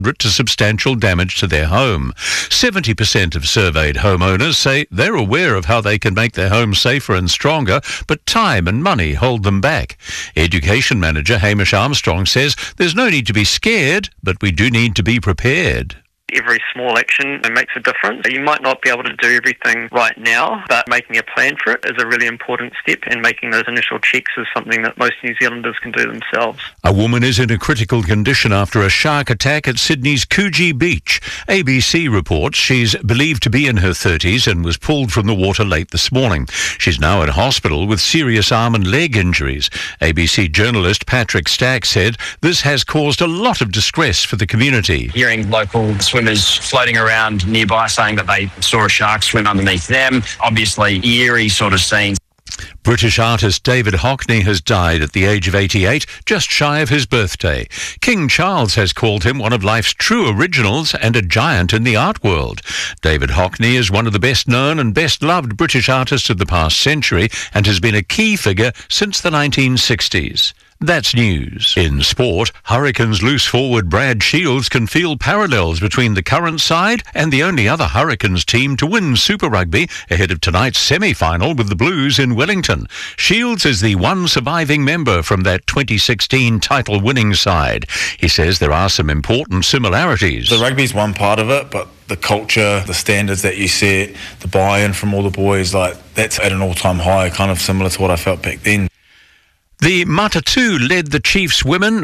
to substantial damage to their home. 70% of surveyed homeowners say they're aware of how they can make their home safer and stronger, but time and money hold them back. Education manager Hamish Armstrong says there's no need to be scared, but we do need to be prepared. Every small action makes a difference. You might not be able to do everything right now, but making a plan for it is a really important step, and making those initial checks is something that most New Zealanders can do themselves. A woman is in a critical condition after a shark attack at Sydney's Coogee Beach. ABC reports she's believed to be in her 30s and was pulled from the water late this morning. She's now in hospital with serious arm and leg injuries. ABC journalist Patrick Stack said this has caused a lot of distress for the community. Hearing local swimmers floating around nearby saying that they saw a shark swim underneath them. Obviously, eerie sort of scenes. British artist David Hockney has died at the age of 88, just shy of his birthday. King Charles has called him one of life's true originals and a giant in the art world. David Hockney is one of the best-known and best-loved British artists of the past century and has been a key figure since the 1960s. That's news. In sport, Hurricanes loose forward Brad Shields can feel parallels between the current side and the only other Hurricanes team to win Super Rugby ahead of tonight's semi-final with the Blues in Wellington. Shields is the one surviving member from that 2016 title-winning side. He says there are some important similarities. The rugby's one part of it, but the culture, the standards that you set, the buy-in from all the boys, that's at an all-time high, kind of similar to what I felt back then. The Matatu led the Chiefs women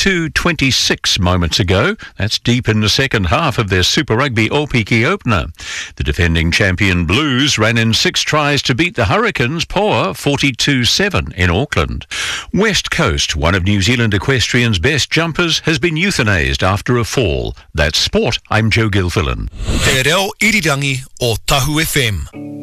52-26 moments ago. That's deep in the second half of their Super Rugby Aupiki opener. The defending champion Blues ran in 6 tries to beat the Hurricanes Poa 42-7 in Auckland. West Coast, one of New Zealand equestrian's best jumpers, has been euthanized after a fall. That's sport. I'm Joe Gilfillan. Te reo irirangi o Tahu FM.